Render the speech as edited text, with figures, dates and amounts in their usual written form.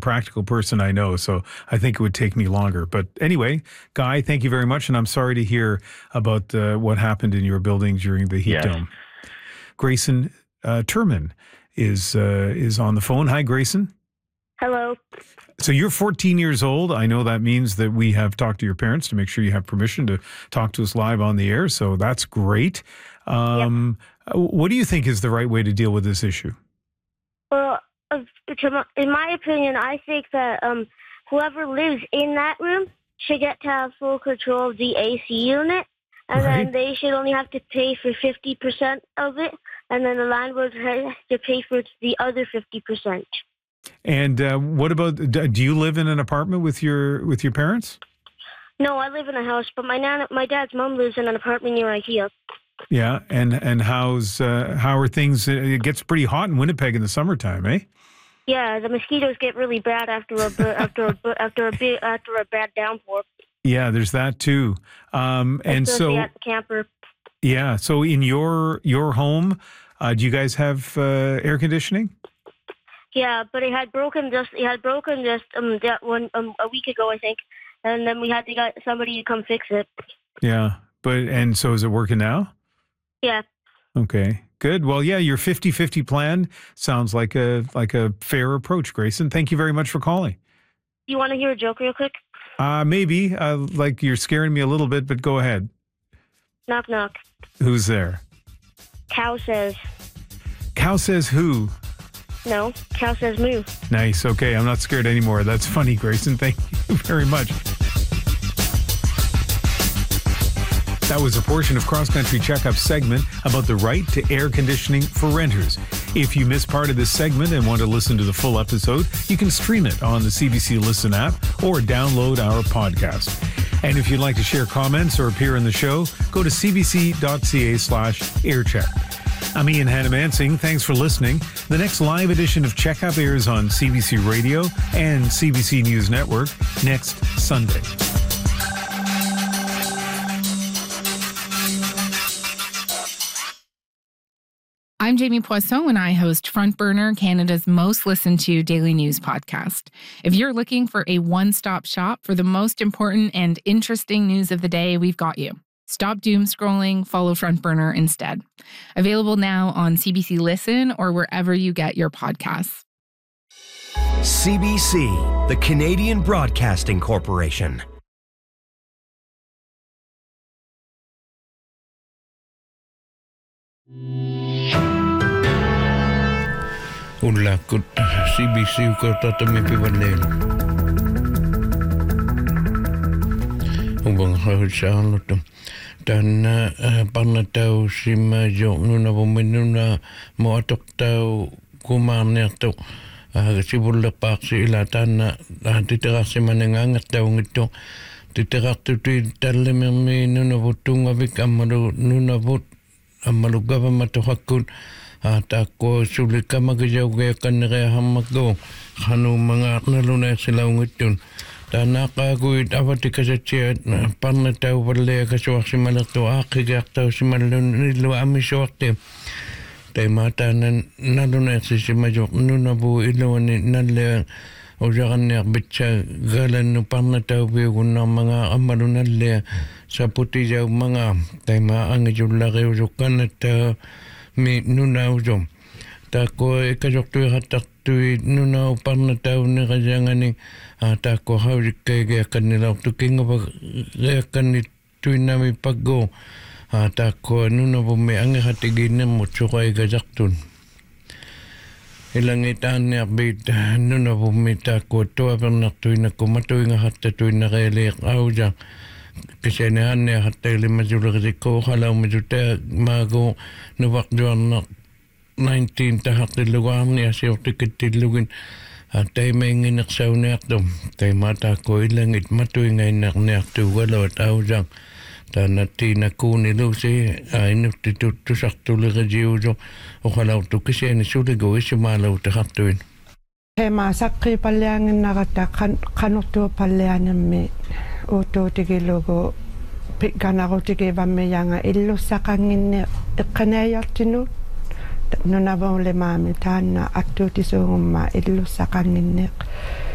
practical person I know, so I think it would take me longer. But anyway, Guy, thank you very much, and I'm sorry to hear about what happened in your building during the heat dome. Grayson Turman is on the phone. Hi, Grayson. Hello. So you're 14 years old. I know that means that we have talked to your parents to make sure you have permission to talk to us live on the air. So that's great. What do you think is the right way to deal with this issue? Well, in my opinion, I think that whoever lives in that room should get to have full control of the AC unit, and then they should only have to pay for 50% of it, and then the landlord has to pay for the other 50%. And what about? Do you live in an apartment with your parents? No, I live in a house, but my dad's mom lives in an apartment near IKEA. Yeah, and how are things? It gets pretty hot in Winnipeg in the summertime, eh? Yeah, the mosquitoes get really bad after a bad downpour. Yeah, there's that too. And so at the camper. Yeah, so in your home, do you guys have air conditioning? Yeah, but it had broken just that one a week ago, I think, and then we had to get somebody to come fix it. Yeah, and so is it working now? Yeah. Okay, good. Well, yeah, your 50-50 plan sounds like a fair approach, Grayson. Thank you very much for calling. You want to hear a joke real quick? Maybe. Like you're scaring me a little bit, but go ahead. Knock, knock. Who's there? Cow says. Cow says who? No, cow says moo. Nice. Okay, I'm not scared anymore. That's funny, Grayson. Thank you very much. That was a portion of Cross Country Checkup segment about the right to air conditioning for renters. If you missed part of this segment and want to listen to the full episode, you can stream it on the CBC Listen app or download our podcast. And if you'd like to share comments or appear in the show, go to cbc.ca/aircheck. I'm Ian Hannah-Mansing. Thanks for listening. The next live edition of Checkup airs on CBC Radio and CBC News Network next Sunday. I'm Jamie Poisson, and I host Front Burner, Canada's most listened to daily news podcast. If you're looking for a one-stop shop for the most important and interesting news of the day, we've got you. Stop doom scrolling, follow Front Burner instead. Available now on CBC Listen or wherever you get your podcasts. CBC, the Canadian Broadcasting Corporation. Ulakut CBC ko tatami piwalel. Ubang hausa lutum. Dan panatau sima jo nuna buminuna mo atok tau kumane atok sibul lepak si ilatan titerak si manengangat tau ngito titerak tu dalam mi nuna butung abik amalu nuna but amalu gaba matuhakun tako sulika magajau gaya kanere hamago hanu mga naluna silaw ngitun. Tanaka kuit awati kasachet parna tau balle kasuak simalakto akigak tau simalun nilu amiswakte tay mata nan naluna simajok nunabu ilawani nalle ujakan yak bitsa galan no parna tau biuguna mga amalunalle sa puti jau mga tay maangajulaki ujukan at mi nuna ujom tako ikajok tu hatak tu nuna parna tau ni kajangani tako hawik kaya kanila tu kinga ba kani tu nami paggo tako nuna bumi ang hatigin mo tsukay gajaktun ilang itaan ni abit nuna bumi tako to apernak tu na kumatoy nga hatta tu na kailik awja kasi nahan ni hatta lima julak ko halaw majuta mago nuwak juan na 19 tahak tiluwam ni asyaw tikit tilugin tay may nginak sa unak dom tay mata ko ilangit matuy ngay nak tu wala at awjang tanati na kuni lusi inutitut tu sakto laga jiujo o halaw tu kasi ni suligo isi malaw tahak tuin. He masakri palyangin nakata kanukto palyanan mi uto tigilogo pikanako tigivame yanga illu sakangin ikanayartinu nunavon le mami tana attu tisungumma illu sakangin